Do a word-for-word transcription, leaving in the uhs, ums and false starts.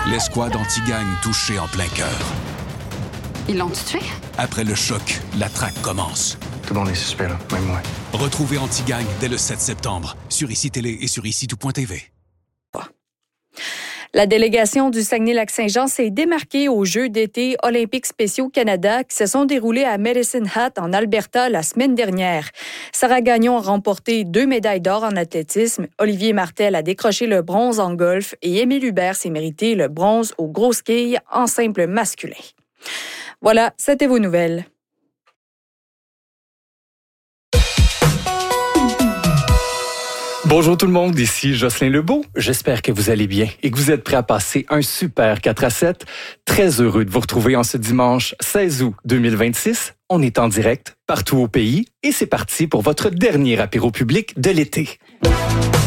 L'escouade anti-gang touchée en plein cœur. Ils l'ont tué? Après le choc, la traque commence. Tout le monde est suspect, là, même moi. Retrouvez Anti-Gang dès le sept septembre sur I C I Télé et sur ici tout point t v. La délégation du Saguenay-Lac-Saint-Jean s'est démarquée aux Jeux d'été olympiques spéciaux Canada qui se sont déroulés à Medicine Hat en Alberta la semaine dernière. Sarah Gagnon a remporté deux médailles d'or en athlétisme, Olivier Martel a décroché le bronze en golf et Émile Hubert s'est mérité le bronze aux grosses quilles en simple masculin. Voilà, c'était vos nouvelles. Bonjour tout le monde, ici Jocelyn Lebeau. J'espère que vous allez bien et que vous êtes prêts à passer un super quatre à sept. Très heureux de vous retrouver en ce dimanche seize août deux mille vingt-six. On est en direct partout au pays et c'est parti pour votre dernier apéro public de l'été.